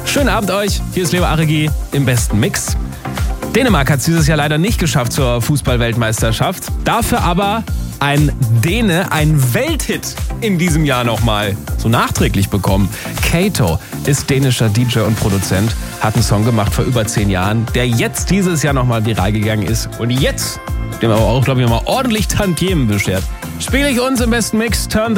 Schönen Abend euch. Hier ist Leo Aregi im besten Mix. Dänemark hat es dieses Jahr leider nicht geschafft zur Fußball-Weltmeisterschaft. Dafür aber ein Däne, ein Welthit in diesem Jahr nochmal so nachträglich bekommen. Kato ist dänischer DJ und Produzent, hat einen Song gemacht vor über 10 Jahren, der jetzt dieses Jahr nochmal viral gegangen ist und jetzt dem aber auch, glaube ich, nochmal ordentlich Tantiemen beschert. Spiele ich uns im besten Mix, Turn